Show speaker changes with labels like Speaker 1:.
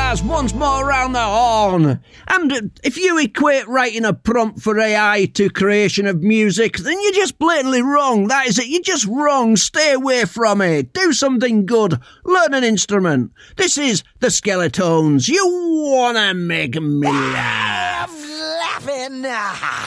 Speaker 1: Stars once more round the horn. And if you equate writing a prompt for AI to creation of music, then you're just blatantly wrong. That is it. You're just wrong. Stay away from it. Do something good. Learn an instrument. This is the Skeletones. You wanna make me laugh?
Speaker 2: Laughing.